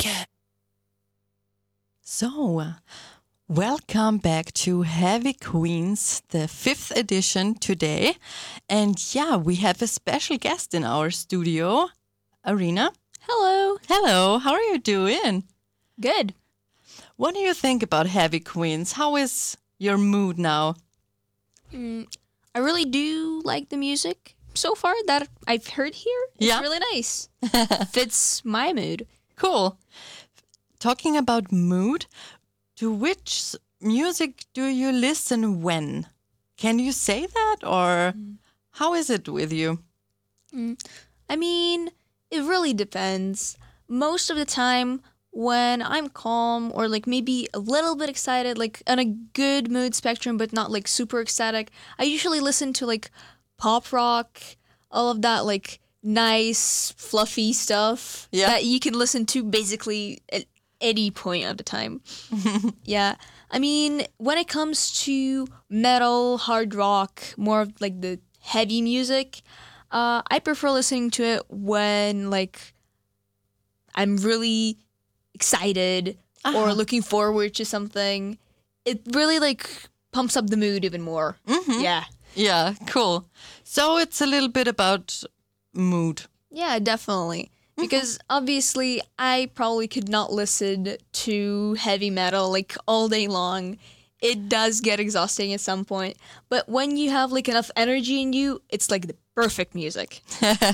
Heavy. So, welcome back to Heavy Queens, the 5th edition today. And yeah, we have a special guest in our studio, Arena. Hello. Hello, how are you doing? Good. What do you think about Heavy Queens? How is your mood now? I really do like the music so far that I've heard here. It's really nice. Fits my mood. Cool. Talking about mood, to which music do you listen when? Can you say that, or how is it with you? I mean, it really depends. Most of the time, when I'm calm or like maybe a little bit excited, like on a good mood spectrum, but not like super ecstatic, I usually listen to like pop rock, all of that like nice, fluffy stuff that you can listen to basically at any point of the time. Yeah. I mean, when it comes to metal, hard rock, more of like the heavy music, I prefer listening to it when like I'm really excited or looking forward to something. It really like pumps up the mood even more. Yeah. Yeah, cool. So it's a little bit about mood. Yeah, definitely. Because obviously I probably could not listen to heavy metal like all day long. It does get exhausting at some point. But when you have like enough energy in you, it's like the perfect music.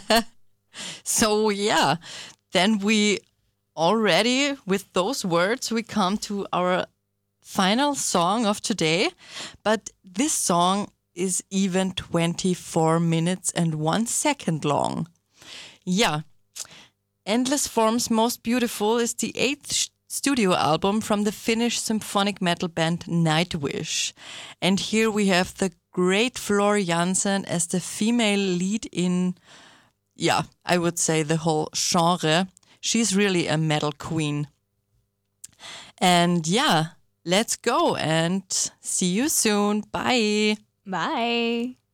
So yeah, then we already, with those words, we come to our final song of today. But this song is even 24 minutes and 1 second long. Yeah. Endless Form's Most Beautiful is the 8th studio album from the Finnish symphonic metal band Nightwish. And here we have the great Floor Jansen as the female lead in, I would say the whole genre. She's really a metal queen. And yeah, let's go and see you soon. Bye. Bye.